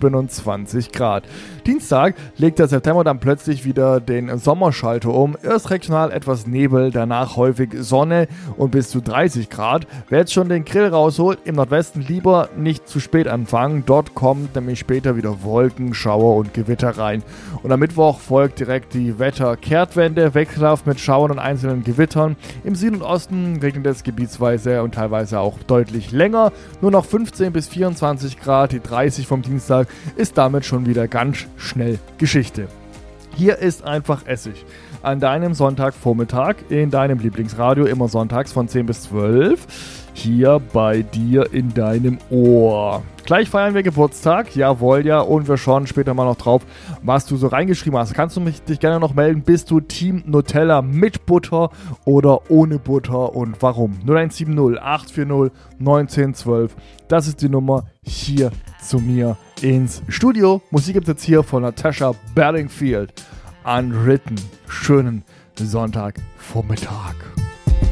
27 Grad. Dienstag legt der September dann plötzlich wieder den Sommerschalter um. Erst regional etwas Nebel, danach häufig Sonne und bis zu 30 Grad. Wer jetzt schon den Grill rausholt, im Nordwesten lieber nicht zu spät anfangen. Dort kommt nämlich später wieder Wolken, Schauer und Gewitter rein. Und am Mittwoch folgt direkt die Wetterkehrtwende, wechselhaft mit Schauern und einzelnen Gewittern. Im Süden und Osten regnet es gebietsweise und teilweise auch deutlich länger. Nur noch 15 bis 24 Grad, die 30 vom Dienstag ist damit schon wieder ganz schnell Geschichte. Hier ist einfach Essig. An deinem Sonntagvormittag in deinem Lieblingsradio, immer sonntags von 10 bis 12. Hier bei dir in deinem Ohr. Gleich feiern wir Geburtstag, jawohl, ja, und wir schauen später mal noch drauf, was du so reingeschrieben hast. Kannst du dich gerne noch melden, bist du Team Nutella mit Butter oder ohne Butter und warum? 0170 840 1912, das ist die Nummer hier zu mir ins Studio. Musik gibt es jetzt hier von Natasha Bedingfield. Unwritten. Schönen Sonntagvormittag.